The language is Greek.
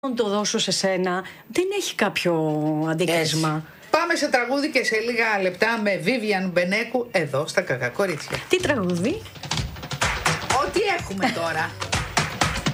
το δώσω σε σένα, δεν έχει κάποιο αντίκρισμα. Πάμε σε τραγούδι και σε λίγα λεπτά με Βίβιαν Μπενέκου εδώ στα Κακά Κορίτσια. Τι τραγούδι? Ό,τι έχουμε τώρα.